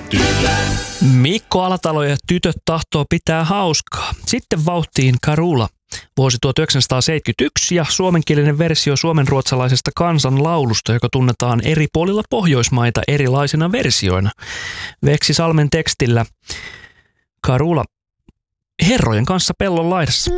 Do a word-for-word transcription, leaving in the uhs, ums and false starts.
Mikko Alatalo ja tytöt tahtoo pitää hauskaa. Sitten vauhtiin Karula. Vuosi tuhatyhdeksänsataaseitsemänkymmentäyksi ja suomenkielinen versio suomenruotsalaisesta kansanlaulusta, joka tunnetaan eri puolilla Pohjoismaita erilaisina versioina. Veksi Salmen tekstillä Karula. Herrojen kanssa pellon laidassa.